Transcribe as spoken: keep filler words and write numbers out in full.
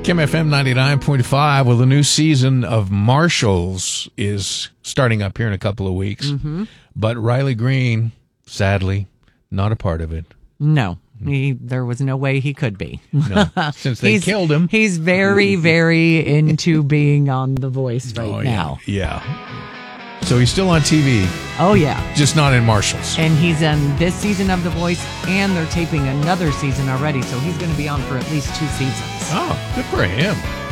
Kim F M ninety-nine point five. Well, the new season of Marshalls is starting up here in a couple of weeks. Mm-hmm. But Riley Green, sadly, not a part of it. No, he, there was no way he could be. No, since they He's- killed him. He's very, very into being on The Voice right oh, now. Yeah. yeah. So he's still on T V, Oh, yeah. just not in Marshalls. And he's in this season of The Voice, and they're taping another season already, so he's going to be on for at least two seasons. Oh, good for him.